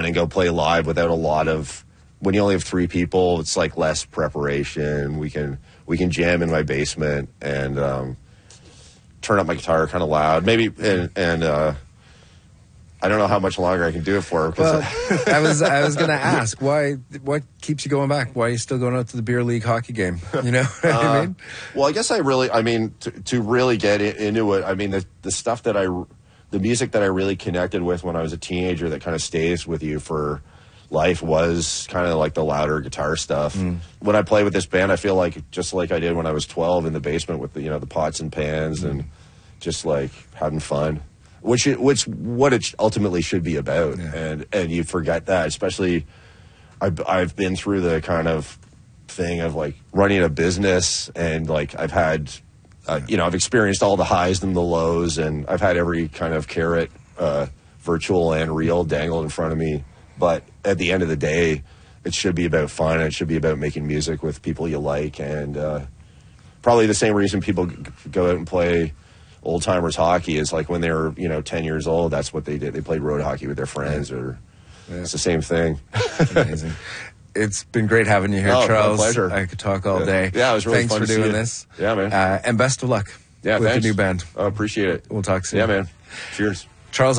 then go play live without a lot of. When you only have 3 people, it's like less preparation. We can jam in my basement and turn up my guitar kind of loud. Maybe and I don't know how much longer I can do it for. Well, I was going to ask what keeps you going back? Why are you still going out to the beer league hockey game? You know what I mean? Well, I guess to really get into it. I mean, the stuff that the music that I really connected with when I was a teenager that kind of stays with you for life was kind of like the louder guitar stuff. When I play with this band, I feel like just like I did when I was 12 in the basement with the pots and pans and just like having fun, which what it ultimately should be about. Yeah. And you forget that, especially I've been through the kind of thing of like running a business, and like I've had I've experienced all the highs and the lows, and I've had every kind of carrot, virtual and real, dangled in front of me. But at the end of the day, it should be about fun, and it should be about making music with people you like. And probably the same reason people go out and play old-timers hockey is like when they were 10 years old, that's what they did. They played road hockey with their friends, or it's the same thing. Amazing. It's been great having you here, Charles. My pleasure. I could talk all day. Yeah, it was really fun. Thanks for doing this. Yeah, man. And best of luck with thanks. the new band. I appreciate it. We'll talk soon. Yeah, man. Cheers. Charles